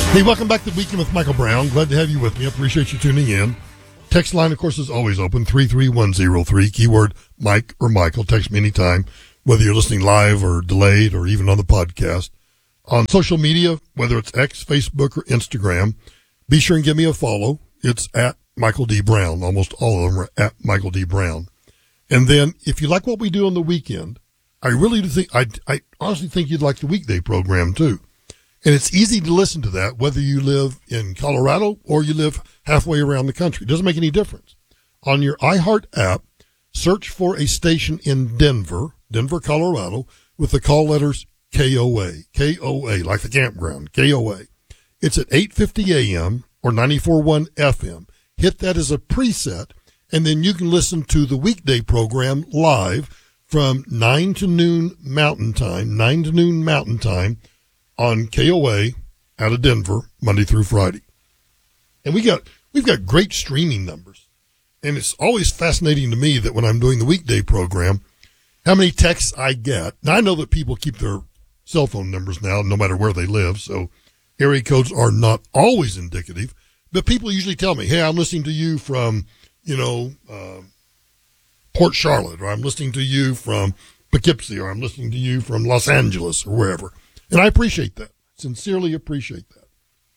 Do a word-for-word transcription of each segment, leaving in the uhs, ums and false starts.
Hey, welcome back to Weekend with Michael Brown. Glad to have you with me. I appreciate you tuning in. Text line, of course, is always open, three three one zero three, keyword Mike or Michael. Text me anytime, whether you're listening live or delayed or even on the podcast. On social media, whether it's X, Facebook, or Instagram, be sure and give me a follow. It's at Michael D. Brown. Almost all of them are at Michael D. Brown. And then if you like what we do on the weekend, I really do think, I, I honestly think you'd like the weekday program too. And it's easy to listen to that, whether you live in Colorado or you live halfway around the country. It doesn't make any difference. On your iHeart app, search for a station in Denver, Denver, Colorado, with the call letters K O A, K O A, like the campground, K O A. It's at eight fifty a.m. or ninety-four point one F M. Hit that as a preset, and then you can listen to the weekday program live from nine to noon Mountain Time, nine to noon Mountain Time, on K O A out of Denver, Monday through Friday. And we got, we've got great streaming numbers. And it's always fascinating to me that when I'm doing the weekday program, how many texts I get. Now, I know that people keep their cell phone numbers now, no matter where they live, so area codes are not always indicative. But people usually tell me, hey, I'm listening to you from, you know, uh, Port Charlotte, or I'm listening to you from Poughkeepsie, or I'm listening to you from Los Angeles, or wherever. And I appreciate that. Sincerely appreciate that.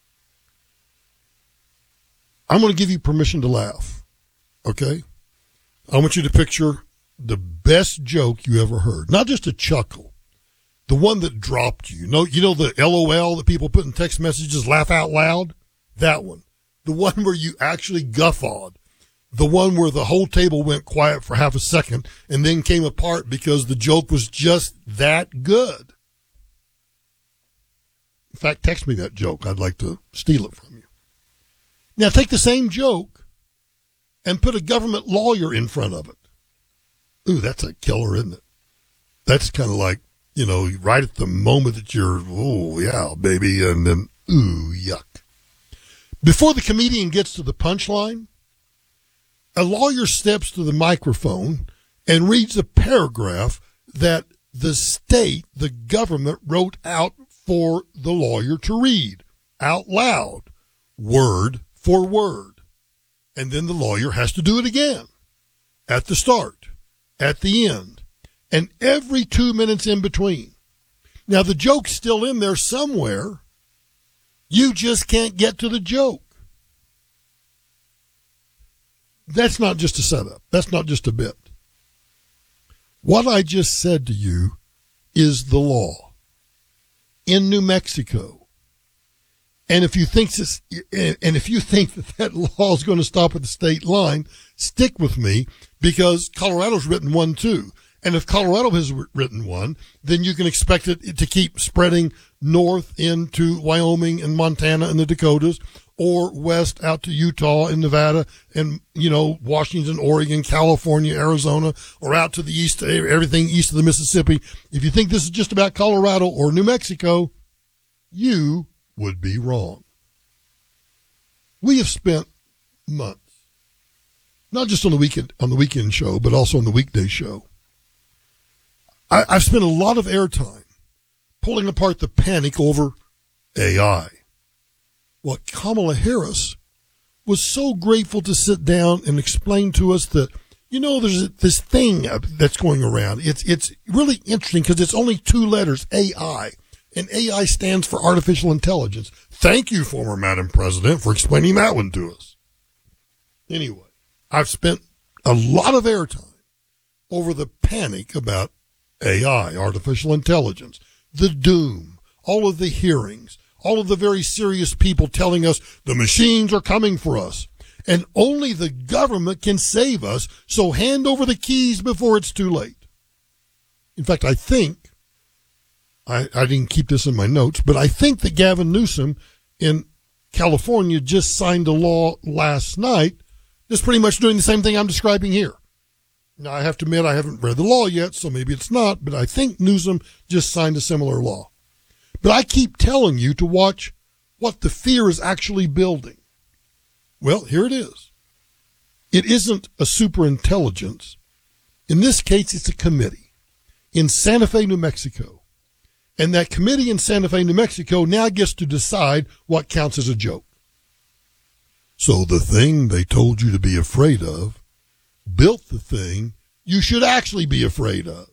I'm going to give you permission to laugh. Okay? I want you to picture the best joke you ever heard. Not just a chuckle. The one that dropped you. You know, you know the L O L that people put in text messages, laugh out loud? That one. The one where you actually guffawed. The one where the whole table went quiet for half a second and then came apart because the joke was just that good. In fact, text me that joke. I'd like to steal it from you. Now, take the same joke and put a government lawyer in front of it. Ooh, that's a killer, isn't it? That's kind of like, you know, right at the moment that you're, oh, yeah, baby, and then, ooh, yuck. Before the comedian gets to the punchline, a lawyer steps to the microphone and reads a paragraph that the state, the government, wrote out for the lawyer to read out loud, word for word. And then the lawyer has to do it again at the start, at the end, and every two minutes in between. Now, the joke's still in there somewhere. You just can't get to the joke. That's not just a setup. That's not just a bit. What I just said to you is the law in New Mexico. And if you think this, and if you think that that law is going to stop at the state line, stick with me, because Colorado's written one too. And if Colorado has written one, then you can expect it to keep spreading north into Wyoming and Montana and the Dakotas, or west out to Utah and Nevada and, you know, Washington, Oregon, California, Arizona, or out to the east, everything east of the Mississippi. If you think this is just about Colorado or New Mexico, you would be wrong. We have spent months, not just on the weekend, on the weekend show, but also on the weekday show. I, I've spent a lot of airtime pulling apart the panic over A I. Well, Kamala Harris was so grateful to sit down and explain to us that, you know, there's this thing that's going around. It's it's really interesting because it's only two letters, A I, and A I stands for artificial intelligence. Thank you, former Madam President, for explaining that one to us. Anyway, I've spent a lot of airtime over the panic about A I, artificial intelligence, the doom, all of the hearings, all of the very serious people telling us the machines are coming for us, and only the government can save us, so hand over the keys before it's too late. In fact, I think, I, I didn't keep this in my notes, but I think that Gavin Newsom in California just signed a law last night that's pretty much doing the same thing I'm describing here. Now, I have to admit I haven't read the law yet, so maybe it's not, but I think Newsom just signed a similar law. But I keep telling you to watch what the fear is actually building. Well, here it is. It isn't a superintelligence. In this case, it's a committee in Santa Fe, New Mexico. And that committee in Santa Fe, New Mexico now gets to decide what counts as a joke. So the thing they told you to be afraid of built the thing you should actually be afraid of.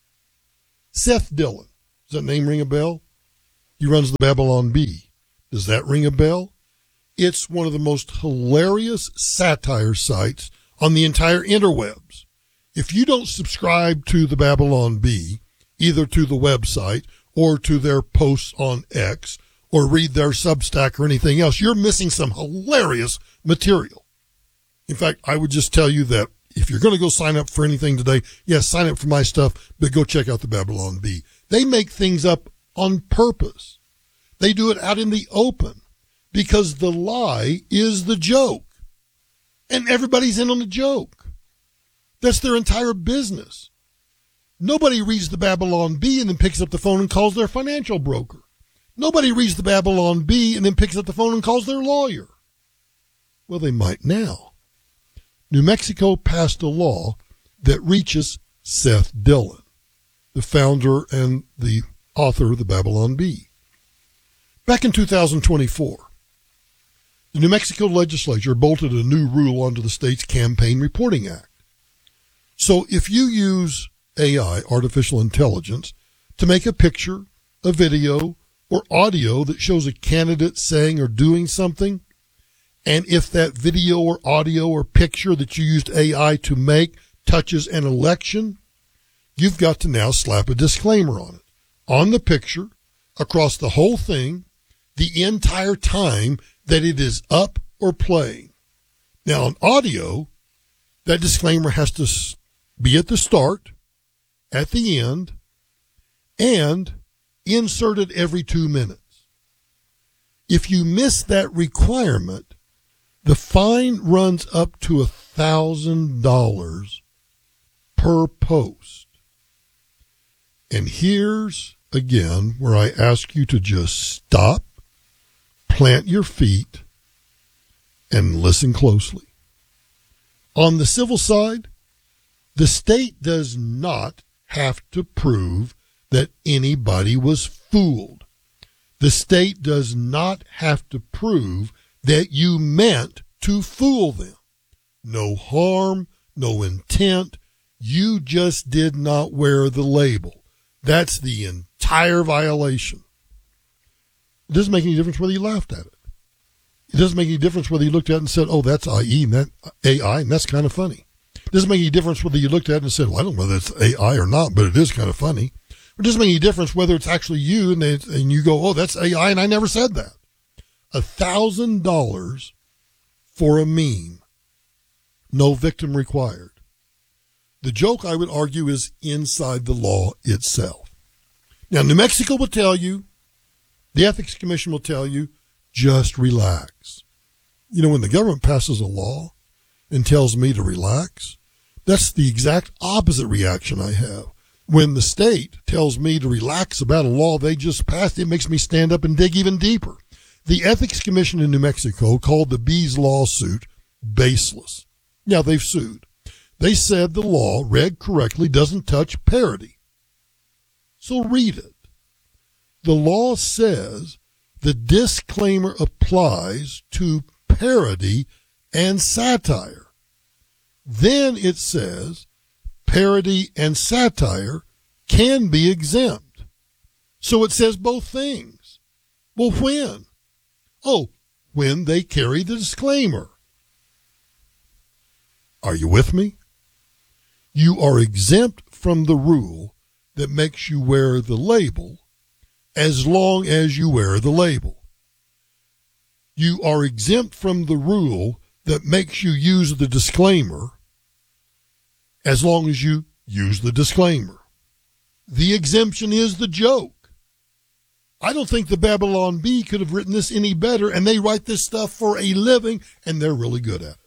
Seth Dillon. Does that name ring a bell? He runs the Babylon Bee. Does that ring a bell? It's one of the most hilarious satire sites on the entire interwebs. If you don't subscribe to the Babylon Bee, either to the website or to their posts on X or read their Substack or anything else, you're missing some hilarious material. In fact, I would just tell you that if you're going to go sign up for anything today, yes, sign up for my stuff, but go check out the Babylon Bee. They make things up on purpose. They do it out in the open because the lie is the joke. And everybody's in on the joke. That's their entire business. Nobody reads the Babylon Bee and then picks up the phone and calls their financial broker. Nobody reads the Babylon Bee and then picks up the phone and calls their lawyer. Well, they might now. New Mexico passed a law that reaches Seth Dillon, the founder and the author of the Babylon Bee. Back in two thousand twenty-four, the New Mexico legislature bolted a new rule onto the state's Campaign Reporting Act. So if you use A I, artificial intelligence, to make a picture, a video, or audio that shows a candidate saying or doing something, and if that video or audio or picture that you used A I to make touches an election, you've got to now slap a disclaimer on it, on the picture, across the whole thing, the entire time that it is up or playing. Now, on audio, that disclaimer has to be at the start, at the end, and inserted every two minutes. If you miss that requirement, the fine runs up to a thousand dollars per post. And here's again where I ask you to just stop, plant your feet, and listen closely. On the civil side, the state does not have to prove that anybody was fooled. The state does not have to prove that you meant to fool them. No harm, no intent. You just did not wear the label. That's the entire violation. It doesn't make any difference whether you laughed at it. It doesn't make any difference whether you looked at it and said, oh, that's A I, and that A I, and that's kind of funny. It doesn't make any difference whether you looked at it and said, well, I don't know whether it's A I or not, but it is kind of funny. It doesn't make any difference whether it's actually you and, they, and you go, oh, that's A I, and I never said that. A thousand dollars for a meme. No victim required. The joke, I would argue, is inside the law itself. Now, New Mexico will tell you, the Ethics Commission will tell you, just relax. You know, when the government passes a law and tells me to relax, that's the exact opposite reaction I have. When the state tells me to relax about a law they just passed, it makes me stand up and dig even deeper. The Ethics Commission in New Mexico called the Bees lawsuit baseless. Now, they've sued. They said the law, read correctly, doesn't touch parody. So read it. The law says the disclaimer applies to parody and satire. Then it says parody and satire can be exempt. So it says both things. Well, when? Oh, when they carry the disclaimer. Are you with me? You are exempt from the rule that makes you wear the label as long as you wear the label. You are exempt from the rule that makes you use the disclaimer as long as you use the disclaimer. The exemption is the joke. I don't think the Babylon Bee could have written this any better, and they write this stuff for a living, and they're really good at it.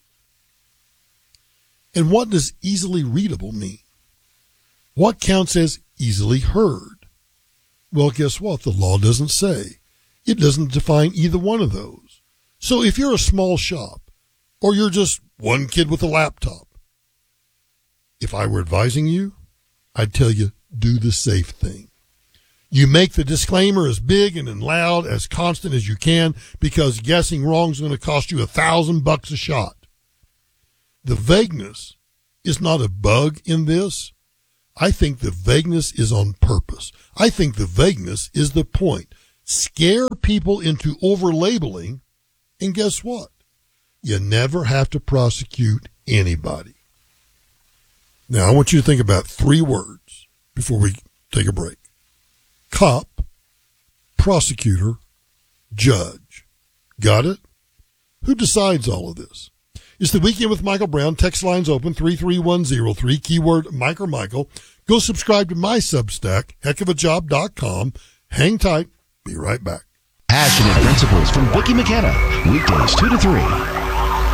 And what does easily readable mean? What counts as easily heard? Well, guess what? The law doesn't say. It doesn't define either one of those. So if you're a small shop, or you're just one kid with a laptop, if I were advising you, I'd tell you, do the safe thing. You make the disclaimer as big and as loud, as constant as you can, because guessing wrong is going to cost you a thousand bucks a shot. The vagueness is not a bug in this. I think the vagueness is on purpose. I think the vagueness is the point. Scare people into over-labeling, and guess what? You never have to prosecute anybody. Now, I want you to think about three words before we take a break. Cop, prosecutor, judge. Got it? Who decides all of this? It's the Weekend with Michael Brown. Text lines open, three three one zero three, keyword Mike or Michael. Go subscribe to my Substack, heck of a job dot com. Hang tight. Be right back. Passionate Principles from Bookie McKenna. Weekdays two to three.